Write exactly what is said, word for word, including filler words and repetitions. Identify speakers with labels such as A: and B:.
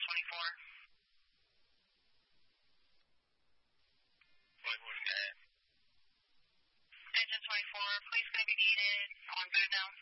A: twenty-four.
B: twenty-four, okay.
A: Engine twenty-four, police going to be needed on boot now.